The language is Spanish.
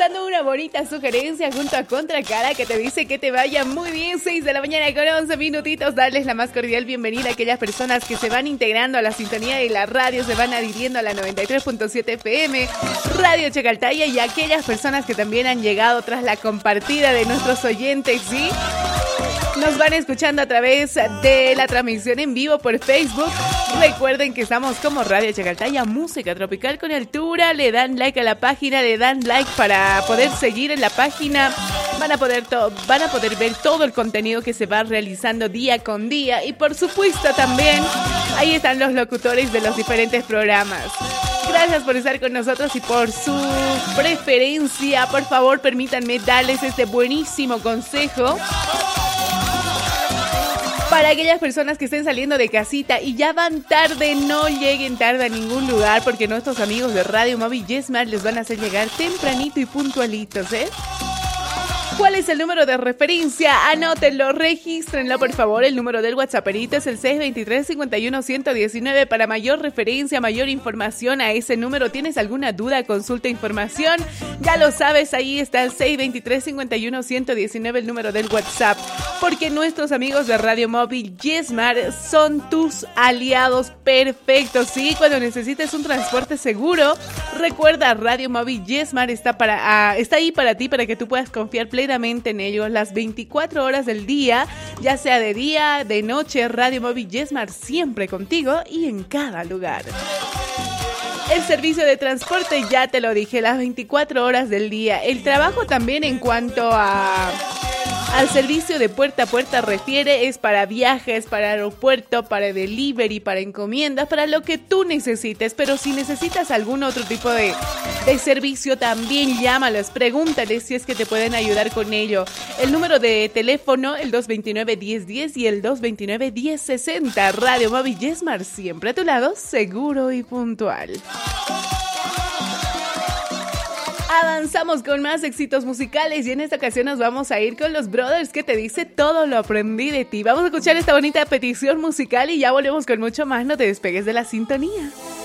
apuntando una bonita sugerencia junto a Contracara que te dice que te vaya muy bien. 6 de la mañana con 11 minutitos. Darles la más cordial bienvenida a aquellas personas que se van integrando a la sintonía de la radio, se van adhiriendo a la 93.7 FM, Radio Chacaltaya, y aquellas personas que también han llegado tras la compartida de nuestros oyentes, ¿sí? Nos van escuchando a través de la transmisión en vivo por Facebook. Recuerden que estamos como Radio Chacaltaya, música tropical con altura. Le dan like a la página, le dan like para poder seguir en la página. Van a poder ver todo el contenido que se va realizando día con día. Y por supuesto también ahí están los locutores de los diferentes programas. Gracias por estar con nosotros y por su preferencia. Por favor, permítanme darles este buenísimo consejo. Para aquellas personas que estén saliendo de casita y ya van tarde, no lleguen tarde a ningún lugar, porque nuestros amigos de Radio Móvil Yesmar les van a hacer llegar tempranito y puntualitos, ¿eh? ¿Cuál es el número de referencia? Anótenlo, regístrenlo, por favor. El número del WhatsApperito es el 623-51-119. Para mayor referencia, mayor información a ese número. ¿Tienes alguna duda, consulta, información? Ya lo sabes, ahí está el 623-51-119, el número del WhatsApp. Porque nuestros amigos de Radio Móvil Yesmar son tus aliados perfectos, ¿sí? Cuando necesites un transporte seguro, recuerda, Radio Móvil Yesmar está ahí para ti, para que tú puedas confiar plenamente en ellos las 24 horas del día, ya sea de día, de noche. Radio Móvil Yesmar siempre contigo y en cada lugar. El servicio de transporte, ya te lo dije, las 24 horas del día. El trabajo también en cuanto al servicio de puerta a puerta refiere, es para viajes, para aeropuerto, para delivery, para encomiendas, para lo que tú necesites. Pero si necesitas algún otro tipo de servicio, también llámalos, pregúntales si es que te pueden ayudar con ello. El número de teléfono, el 229-1010 y el 229-1060. Radio Móvil Yesmar, siempre a tu lado, seguro y puntual. Avanzamos con más éxitos musicales y en esta ocasión nos vamos a ir con los Brothers, que te dice todo lo aprendí de ti. Vamos a escuchar esta bonita petición musical y ya volvemos con mucho más. No te despegues de la sintonía.